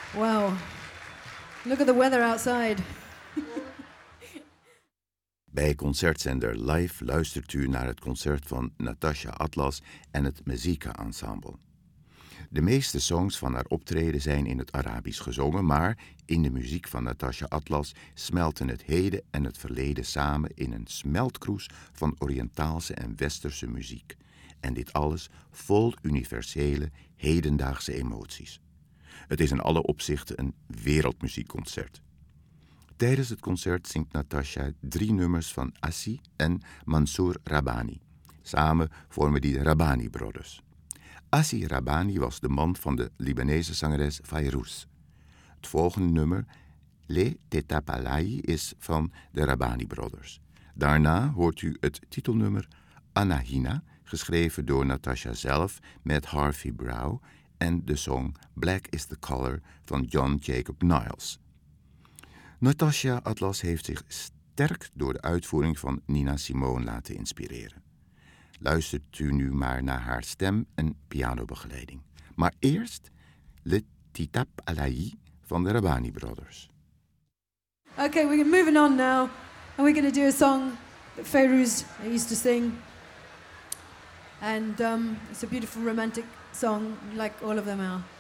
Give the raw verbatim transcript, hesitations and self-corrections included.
Wow. Look at the weather outside. Bij concertzender Live luistert u naar het concert van Natasha Atlas en het Mezika Ensemble. De meeste songs van haar optreden zijn in het Arabisch gezongen, maar in de muziek van Natasha Atlas smelten het heden en het verleden samen in een smeltkroes van Oriëntaalse en Westerse muziek. En dit alles vol universele, hedendaagse emoties. Het is in alle opzichten een wereldmuziekconcert. Tijdens het concert zingt Natasha drie nummers van Assi en Mansour Rabbani. Samen vormen die de Rabbani Brothers. Assi Rabbani was de man van de Libanese zangeres Fayrouz. Het volgende nummer, Le Tetapalai, is van de Rabbani Brothers. Daarna hoort u het titelnummer Anahina, geschreven door Natasha zelf met Harvey Brow, en de song Black is the Color van John Jacob Niles. Natasha Atlas heeft zich sterk door de uitvoering van Nina Simone laten inspireren. Luistert u nu maar naar haar stem en pianobegeleiding. Maar eerst Le Titap Alai van de Rabbani Brothers. Okay, we're moving on now, and we're going to do a song that Fayrouz used to sing. And um, it's a beautiful romantic song, like all of them are.